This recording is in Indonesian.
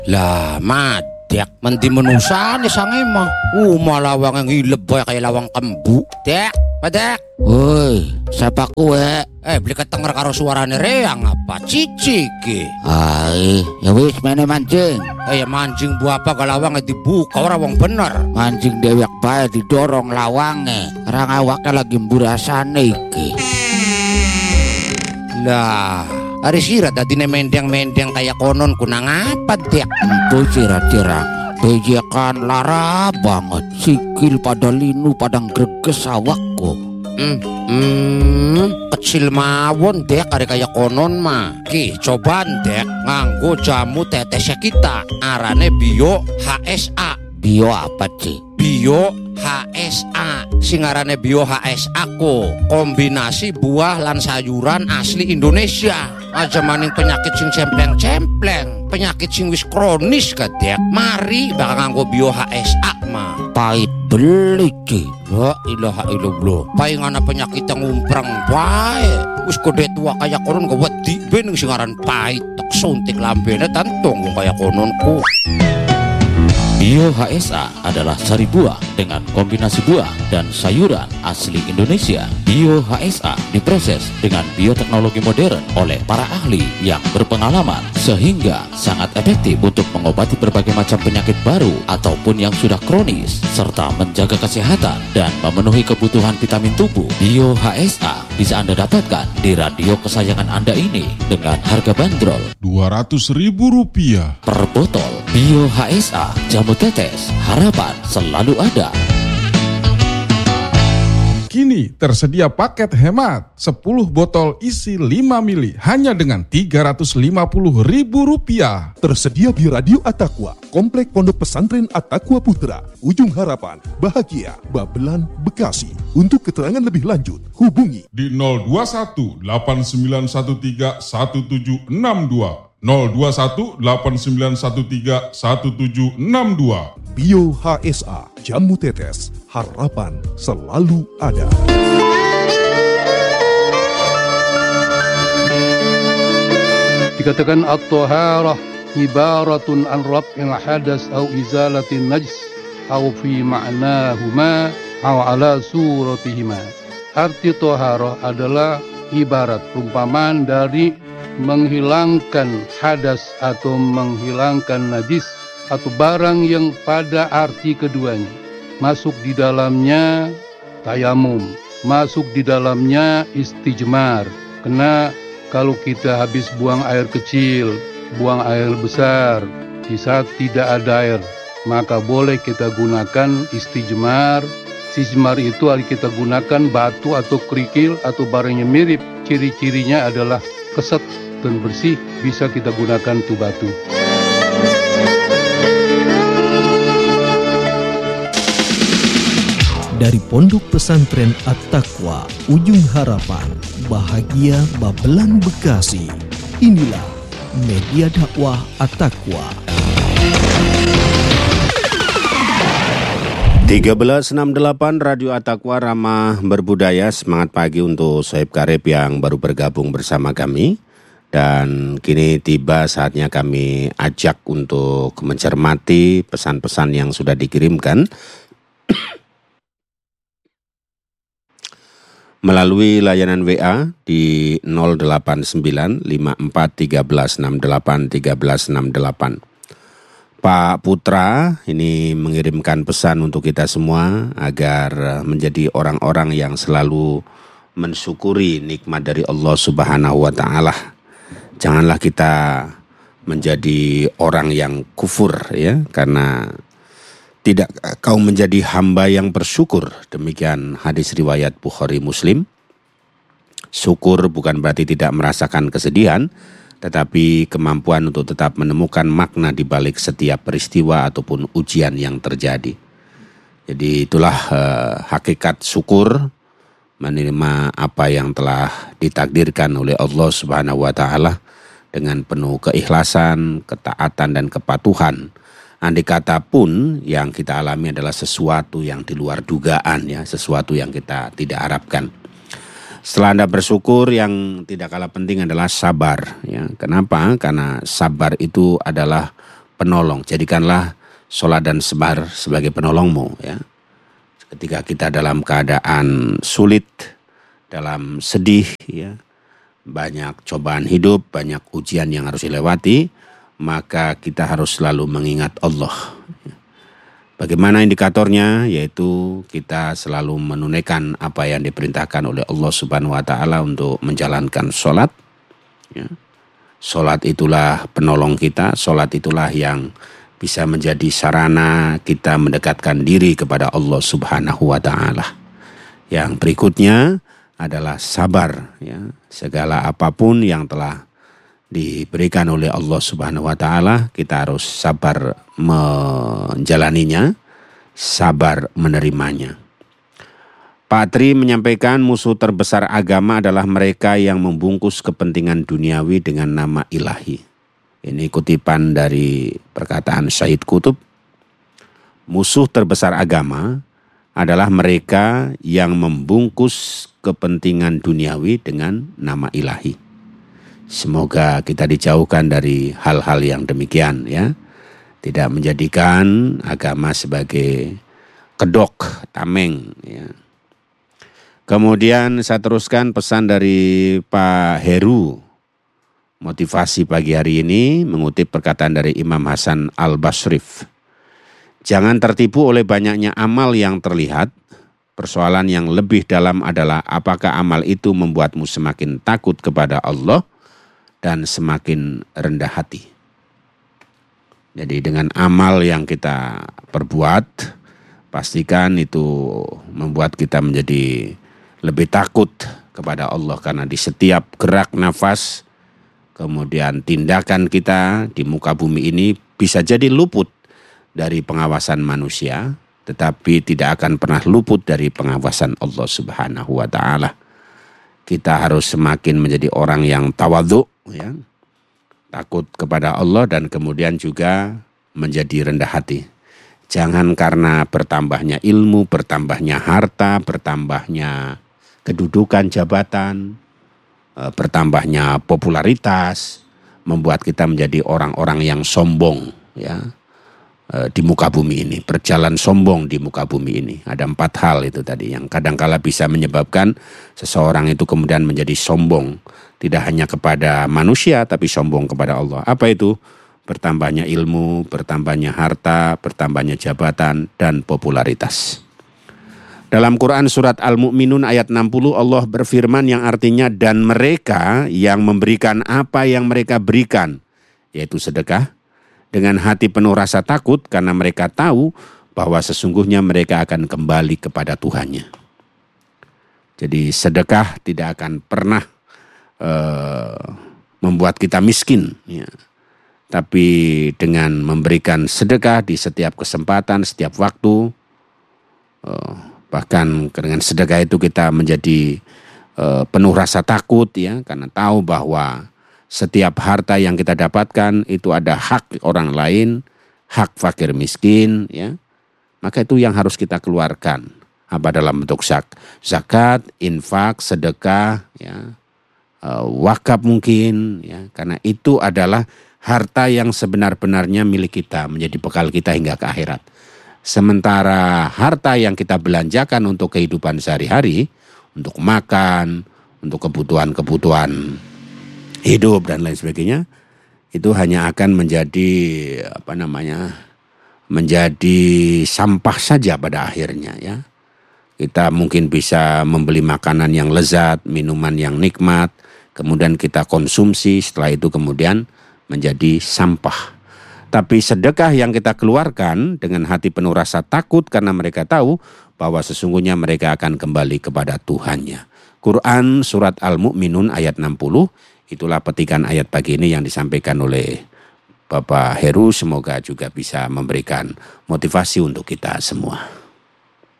Lah, Madek, menti menusane sange mah. Malah wang ngileb boy kayak lawang kembu. Dek, Madek. Woi, siapa kue? Beli ketenger karo suarane reang apa? Cici ki. Ai, ya wis mene mancing. Ya mancing buah apa galawang dibuka ora wong bener. Mancing dewek bae didorong lawange. Orang awake lagi mburasane iki. Lah, hari sirat dadine mendeng-mendeng kayak konon kunang apa, Dek? Empu sirat-sirat. Bejekan lara banget. Sikil pada linu padang greges awakku. Kecil mawon, Dek, hari kayak konon mah. Ki, cobaan, Dek, nganggo jamu tetesnya kita. Arane Bio HSA. Bio apa sih? Bio HSA. Singarane Bio HSA ko kombinasi buah lan sayuran asli Indonesia. Aja maning penyakit sing cempleng-cempleng, penyakit sing wis kronis kadek. Mari bakal nganggo Bio HSA mah. Pahit beli sih. La ilaha illallah. Paingana penyakit yang umprang bae. Wis kode tua kayak konon gak wedi bening singaran pahit tek suntik lambene tantong kayak kononku. Bio HSA adalah sari buah dengan kombinasi buah dan sayuran asli Indonesia. Bio HSA diproses dengan bioteknologi modern oleh para ahli yang berpengalaman sehingga sangat efektif untuk mengobati berbagai macam penyakit baru ataupun yang sudah kronis serta menjaga kesehatan dan memenuhi kebutuhan vitamin tubuh. Bio HSA bisa Anda dapatkan di radio kesayangan Anda ini dengan harga bandrol Rp200.000 per botol. Bio HSA jamu tetes, harapan selalu ada. Kini tersedia paket hemat 10 botol isi 5 mili hanya dengan Rp350.000. Tersedia di Radio At-Taqwa, Komplek Pondok Pesantren At-Taqwa Putra, Ujung Harapan, Bahagia, Babelan, Bekasi. Untuk keterangan lebih lanjut, hubungi di 021 8913 1762. 021 8913 1762. Bio HSA, jamu tetes, harapan selalu ada. Dikatakan at-taharah ibaratun an raf'il hadas au izalatin najs au fi ma'nahuma au ala suratihima. Arti taharah adalah ibarat perumpamaan dari menghilangkan hadas atau menghilangkan najis atau barang yang pada arti keduanya. Masuk di dalamnya tayamum, masuk di dalamnya istijmar. Karena kalau kita habis buang air kecil, buang air besar, di saat tidak ada air, maka boleh kita gunakan istijmar. Istijmar itu kita gunakan batu atau kerikil atau barang yang mirip. Ciri-cirinya adalah keset dan bersih, bisa kita gunakan tuh batu. Dari Pondok Pesantren At-Taqwa, Ujung Harapan, Bahagia, Babelan, Bekasi. Inilah media dakwah At-Taqwa. 1368 Radio At-Taqwa Ramah Berbudaya. Semangat pagi untuk Sohib Karib yang baru bergabung bersama kami. Dan kini tiba saatnya kami ajak untuk mencermati pesan-pesan yang sudah dikirimkan melalui layanan WA di 089 54 13 68 13 68. Pak Putra ini mengirimkan pesan untuk kita semua agar menjadi orang-orang yang selalu mensyukuri nikmat dari Allah Subhanahu wa Ta'ala. Janganlah kita menjadi orang yang kufur ya, karena tidak kau menjadi hamba yang bersyukur. Demikian hadis riwayat Bukhari Muslim. Syukur bukan berarti tidak merasakan kesedihan, tetapi kemampuan untuk tetap menemukan makna di balik setiap peristiwa ataupun ujian yang terjadi. Jadi itulah hakikat syukur, menerima apa yang telah ditakdirkan oleh Allah Subhanahu wa Ta'ala dengan penuh keikhlasan, ketaatan dan kepatuhan. Andai kata pun yang kita alami adalah sesuatu yang di luar dugaan ya, sesuatu yang kita tidak harapkan. Setelah Anda bersyukur, yang tidak kalah penting adalah sabar ya. Kenapa? Karena sabar itu adalah penolong. Jadikanlah sholat dan sebar sebagai penolongmu ya. Ketika kita dalam keadaan sulit, dalam sedih ya, banyak cobaan hidup, banyak ujian yang harus dilewati, maka kita harus selalu mengingat Allah. Bagaimana indikatornya? Yaitu kita selalu menunaikan apa yang diperintahkan oleh Allah Subhanahu wa Ta'ala untuk menjalankan sholat ya. Sholat itulah penolong kita, sholat itulah yang bisa menjadi sarana kita mendekatkan diri kepada Allah Subhanahu wa Ta'ala. Yang berikutnya adalah sabar ya. Segala apapun yang telah diberikan oleh Allah Subhanahu wa Ta'ala, kita harus sabar menjalaninya, sabar menerimanya. Pak Tri menyampaikan musuh terbesar agama adalah mereka yang membungkus kepentingan duniawi dengan nama ilahi. Ini kutipan dari perkataan Syahid Qutb. Musuh terbesar agama adalah mereka yang membungkus kepentingan duniawi dengan nama ilahi. Semoga kita dijauhkan dari hal-hal yang demikian ya. Tidak menjadikan agama sebagai kedok, tameng ya. Kemudian saya teruskan pesan dari Pak Heru. Motivasi pagi hari ini mengutip perkataan dari Imam Hasan Al-Basrif. Jangan tertipu oleh banyaknya amal yang terlihat. Persoalan yang lebih dalam adalah apakah amal itu membuatmu semakin takut kepada Allah dan semakin rendah hati. Jadi dengan amal yang kita perbuat, pastikan itu membuat kita menjadi lebih takut kepada Allah. Karena di setiap gerak nafas, kemudian tindakan kita di muka bumi ini bisa jadi luput dari pengawasan manusia, tetapi tidak akan pernah luput dari pengawasan Allah Subhanahu wa Ta'ala. Kita harus semakin menjadi orang yang tawadhu ya, takut kepada Allah dan kemudian juga menjadi rendah hati. Jangan karena bertambahnya ilmu, bertambahnya harta, bertambahnya kedudukan jabatan, bertambahnya popularitas membuat kita menjadi orang-orang yang sombong ya di muka bumi ini, berjalan sombong di muka bumi ini. Ada 4 hal itu tadi yang kadangkala bisa menyebabkan seseorang itu kemudian menjadi sombong, tidak hanya kepada manusia tapi sombong kepada Allah. Apa itu? Bertambahnya ilmu, bertambahnya harta, bertambahnya jabatan dan popularitas. Dalam Quran surat Al-Mu'minun ayat 60 Allah berfirman yang artinya dan mereka yang memberikan apa yang mereka berikan, yaitu sedekah, dengan hati penuh rasa takut karena mereka tahu bahwa sesungguhnya mereka akan kembali kepada Tuhannya. Jadi sedekah tidak akan pernah membuat kita miskin. Ya. Tapi dengan memberikan sedekah di setiap kesempatan, setiap waktu, bahkan dengan sedekah itu kita menjadi penuh rasa takut ya, karena tahu bahwa setiap harta yang kita dapatkan itu ada hak orang lain, hak fakir miskin ya. Maka itu yang harus kita keluarkan. Apa dalam bentuk zakat, infak, sedekah ya, wakaf mungkin ya, karena itu adalah harta yang sebenar-benarnya milik kita, menjadi bekal kita hingga ke akhirat. Sementara harta yang kita belanjakan untuk kehidupan sehari-hari, untuk makan, untuk kebutuhan-kebutuhan hidup dan lain sebagainya, itu hanya akan menjadi menjadi sampah saja pada akhirnya ya. Kita mungkin bisa membeli makanan yang lezat, minuman yang nikmat, kemudian kita konsumsi, setelah itu kemudian menjadi sampah. Tapi sedekah yang kita keluarkan dengan hati penuh rasa takut karena mereka tahu bahwa sesungguhnya mereka akan kembali kepada Tuhannya. Quran surat Al-Mu'minun ayat 60, itulah petikan ayat pagi ini yang disampaikan oleh Bapak Heru. Semoga juga bisa memberikan motivasi untuk kita semua.